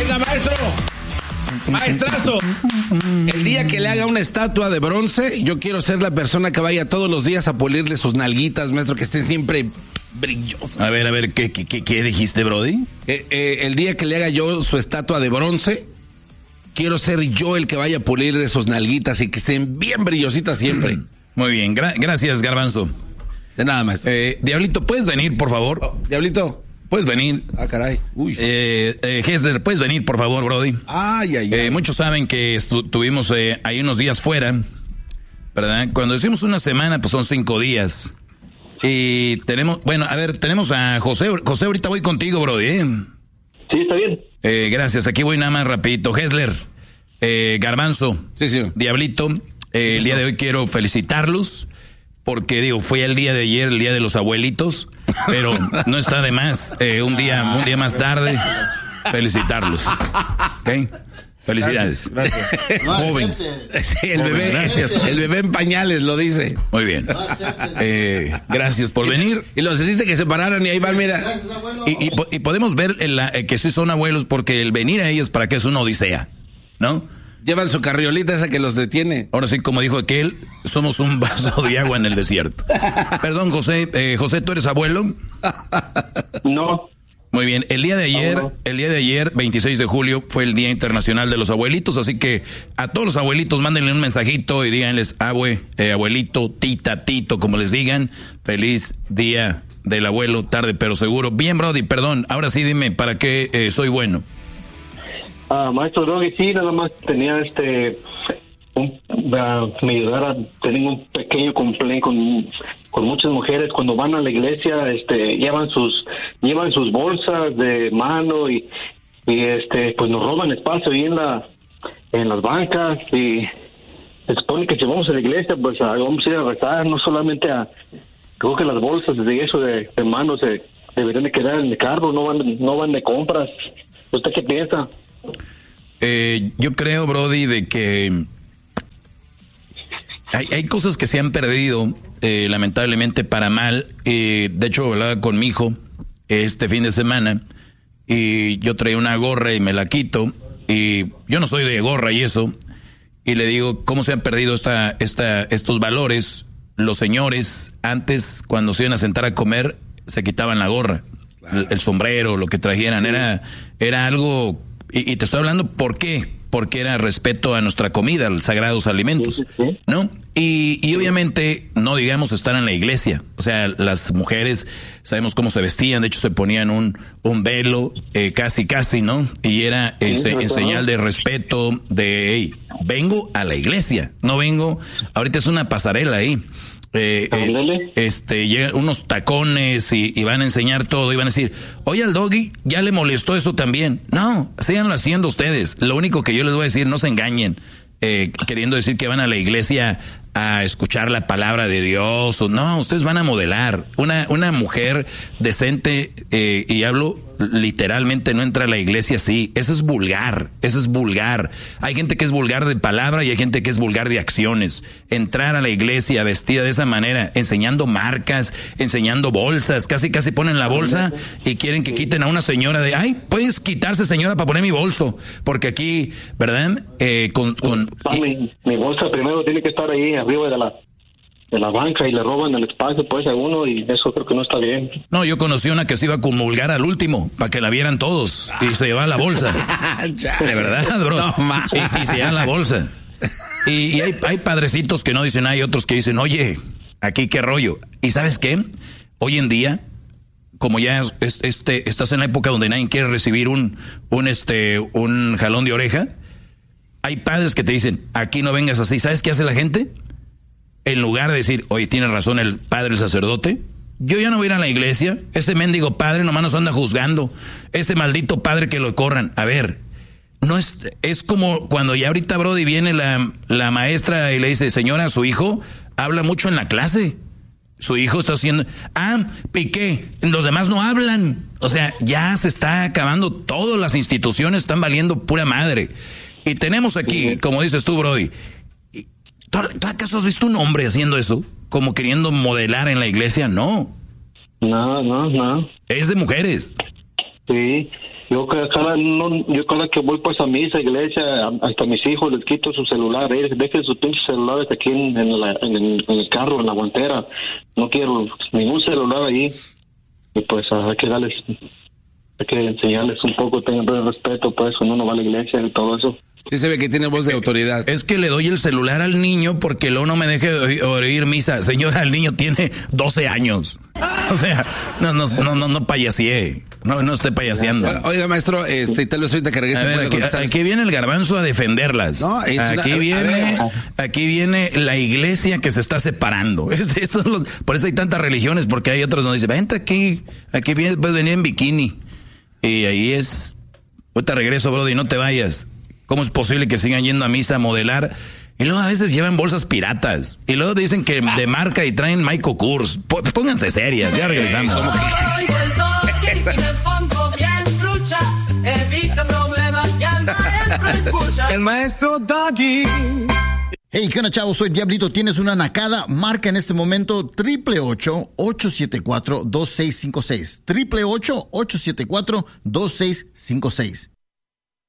Venga, maestro. Maestrazo, el día que le haga una estatua de bronce, yo quiero ser la persona que vaya todos los días a pulirle sus nalguitas, maestro, que estén siempre brillosas. A ver, ¿qué dijiste, Brody? El día que le haga yo su estatua de bronce, quiero ser yo el que vaya a pulirle sus nalguitas y que estén bien brillositas siempre. Muy bien, gracias, Garbanzo. De nada, maestro. Diablito, ¿puedes venir, por favor? Oh, Diablito. ¿Puedes venir? Ah, caray. Uy. Hessler, ¿puedes venir, por favor, Brody? Ay. Muchos saben que tuvimos ahí unos días fuera, ¿verdad? Cuando decimos una semana, pues son 5 días. Y tenemos a José. José, ahorita voy contigo, Brody, ¿eh? Sí, está bien. Gracias, aquí voy nada más rapidito. Hessler, Garbanzo, sí. Diablito, el día de hoy quiero felicitarlos. Porque fue el día de ayer, el día de los abuelitos, pero no está de más, un día más tarde, felicitarlos. ¿Ok? Felicidades. Gracias. Joven. Sí, el bebé, gracias. El bebé en pañales lo dice. Muy bien. Gracias por venir. Y los hiciste que se pararan y ahí van, mira. Y podemos ver que sí son abuelos porque el venir a ellos para que es una odisea, ¿no? Llevan su carriolita esa que los detiene. Ahora sí, como dijo aquel, somos un vaso de agua en el desierto. Perdón, José. José, ¿tú eres abuelo? No. Muy bien. El día de ayer, 26 de julio, fue el Día Internacional de los Abuelitos, así que a todos los abuelitos mándenle un mensajito y díganles, abuelito, tita, tito, como les digan, feliz Día del Abuelo, tarde pero seguro. Bien, Brody, perdón. Ahora sí, dime, ¿para qué soy bueno? Maestro Doggy, sí, nada más tenía me ayudara, tengo un pequeño complaint con muchas mujeres cuando van a la iglesia, llevan sus bolsas de mano y pues nos roban espacio ahí en las bancas y se supone que si vamos a la iglesia pues vamos a ir a rezar, no solamente creo que las bolsas de eso de mano se deberían de quedar en el carro, no van de compras. ¿Usted qué piensa? Yo creo, Brody, de que hay cosas que se han perdido, lamentablemente para mal. De hecho, hablaba con mi hijo este fin de semana y yo traía una gorra y me la quito y yo no soy de gorra y eso. Y le digo, ¿cómo se han perdido estos valores? Los señores, antes, cuando se iban a sentar a comer, se quitaban la gorra, el sombrero, lo que trajeran. Era algo... Y te estoy hablando, ¿por qué? Porque era respeto a nuestra comida, a los sagrados alimentos, ¿no? Y obviamente, no digamos estar en la iglesia. O sea, las mujeres, sabemos cómo se vestían, de hecho se ponían un velo, casi, ¿no? Y era en señal de respeto, de, hey, vengo a la iglesia, no vengo, ahorita es una pasarela ahí. Llegan unos tacones y van a enseñar todo y van a decir, oye, al Doggy ya le molestó eso también. No, síganlo haciendo ustedes. Lo único que yo les voy a decir, no se engañen, queriendo decir que van a la iglesia a escuchar la palabra de Dios o no, ustedes van a modelar. Una mujer decente, y hablo literalmente, no entra a la iglesia así. Eso es vulgar. Hay gente que es vulgar de palabra y hay gente que es vulgar de acciones. Entrar a la iglesia vestida de esa manera, enseñando marcas, enseñando bolsas, casi ponen la bolsa y quieren que quiten a una señora de, ay, puedes quitarse, señora, para poner mi bolso, porque aquí, ¿verdad? Mi bolsa primero tiene que estar ahí arriba de la banca y le roban el espacio pues a uno y eso creo que no está bien. No, yo conocí una que se iba a comulgar al último para que la vieran todos y se llevaba la bolsa. De verdad, bro. No, y se llevan la bolsa. Y hay padrecitos que no dicen, hay otros que dicen, oye, aquí qué rollo. ¿Y sabes qué? Hoy en día, como ya estás en la época donde nadie quiere recibir un jalón de oreja, hay padres que te dicen, aquí no vengas así. ¿Sabes qué hace la gente? En lugar de decir, oye, tiene razón el padre, el sacerdote, yo ya no voy a ir a la iglesia, ese mendigo padre nomás nos anda juzgando, ese maldito padre que lo corran. A ver, no es como cuando ya ahorita, Brody, viene la maestra y le dice, señora, su hijo habla mucho en la clase. Su hijo está haciendo, ¿y qué? Los demás no hablan. O sea, ya se está acabando, todas las instituciones están valiendo pura madre. Y tenemos aquí, como dices tú, Brody, ¿tú acaso has visto un hombre haciendo eso? Como queriendo modelar en la iglesia, no. No. Es de mujeres. Sí. Yo cada que voy pues a misa, iglesia, hasta a mis hijos les quito su celular, dejen sus pinches celulares aquí en el carro, en la guantera. No quiero ningún celular ahí. Y pues hay que enseñarles un poco, tengan respeto, pues cuando uno va a la iglesia y todo eso. Sí se ve que tiene voz de autoridad. Es que le doy el celular al niño porque luego no me deje oír misa. Señora, el niño tiene 12 años. O sea, no payasee. No esté payaseando. Oiga, maestro, tal vez ahorita que regrese. Aquí viene el Garbanzo a defenderlas. No, aquí viene la iglesia que se está separando. Por eso hay tantas religiones, porque hay otras donde dice, vente aquí puedes venir en bikini. Y ahí es. Ahorita regreso, brody, no te vayas. ¿Cómo es posible que sigan yendo a misa a modelar? Y luego a veces llevan bolsas piratas. Y luego dicen que de marca y traen Michael Kors. Pónganse serias, ya regresamos. El maestro Doggy. Hey, ¿qué onda, chavos? Soy Diablito. ¿Tienes una nacada? Marca en este momento 888-874-2656. 888-874-2656.